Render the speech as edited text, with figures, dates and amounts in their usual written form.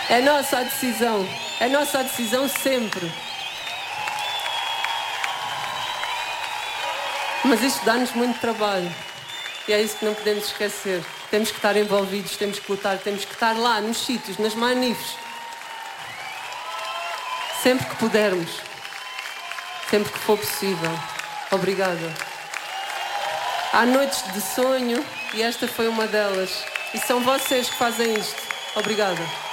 É nossa a decisão. É nossa a decisão sempre. Mas isto dá-nos muito trabalho. E é isso que não podemos esquecer. Temos que estar envolvidos, temos que lutar, temos que estar lá, nos sítios, nas manifes. Sempre que pudermos. Sempre que for possível. Obrigada. Há noites de sonho e esta foi uma delas. E são vocês que fazem isto. Obrigada.